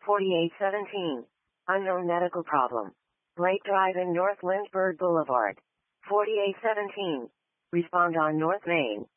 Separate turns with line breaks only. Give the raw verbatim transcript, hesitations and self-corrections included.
forty-eight seventeen. Unknown medical problem. Lake Drive in North Lynchburg Boulevard. forty-eight seventeen. Respond on North Main.